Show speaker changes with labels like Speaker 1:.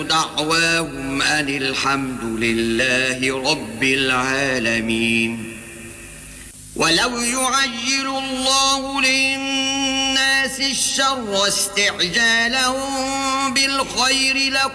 Speaker 1: دعواهم أن الحمد لله رب العالمين. ولو يعجل الله للناس الشر استعجالهم بالخير